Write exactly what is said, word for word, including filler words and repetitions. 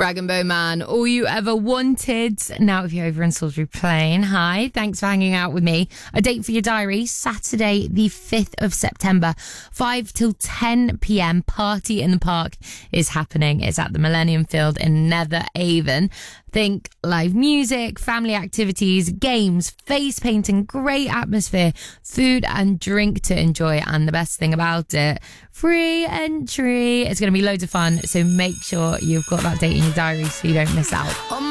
Rag and Bone Man, all you ever wanted. Now, if you're over in Salisbury Plain, hi, thanks for hanging out with me. A date for your diary, Saturday, the fifth of September, five till ten p.m. Party in the Park is happening. It's at the Millennium Field in Netheravon. Think live music, family activities, games, face painting, great atmosphere, food and drink to enjoy. And the best thing about it, free entry. It's going to be loads of fun. So make sure you've got that date in your diary so you don't miss out.